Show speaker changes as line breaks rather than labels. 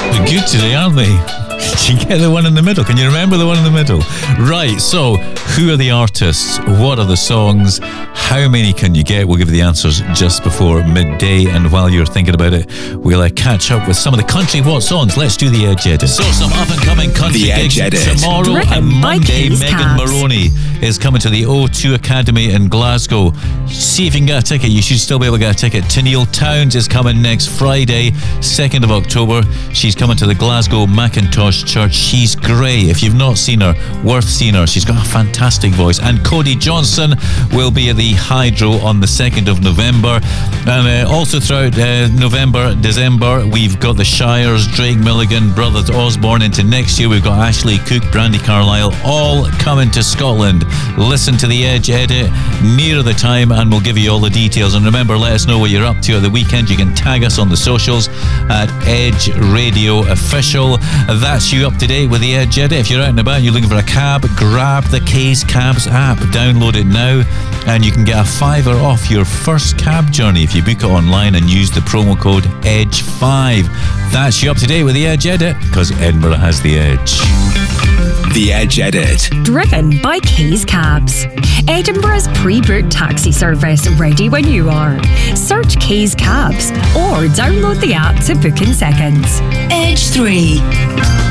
They're good today, aren't they? You get the one in the middle. Can you remember the one in the middle? Right, so who are the artists? What are the songs? How many can you get? We'll give you the answers just before midday. And while you're thinking about it, we'll catch up with some of the country what songs. Let's do the Edge Edit. So some up-and-coming country gigs tomorrow and Monday. Megan Maroney is coming to the O2 Academy in Glasgow. See if you can get a ticket. You should still be able to get a ticket. Tenille Towns is coming next Friday, 2nd of October. She's coming to the Glasgow Macintosh Church. She's great. If you've not seen her, worth seeing her. She's got a fantastic voice. And Cody Johnson will be at the Hydro on the 2nd of November. And also throughout November, December, we've got the Shires, Drake Milligan, Brothers Osborne. Into next year, we've got Ashley Cook, Brandy Carlisle, all coming to Scotland. Listen to the Edge Edit nearer the time and we'll give you all the details. And remember, let us know what you're up to at the weekend. You can tag us on the socials at Edge Radio Official. That's you up to date with the Edge Edit. If you're out and about and you're looking for a cab, grab the K's Cabs app. Download it now and you can get a $5 off your first cab journey if you book it online and use the promo code EDGE5. That's you up to date with the Edge Edit, because Edinburgh has the edge.
The Edge Edit.
Driven by K's Cabs. Edinburgh's pre-booked taxi service, ready when you are. Search K's Cabs or download the app to book in seconds.
Edge 3.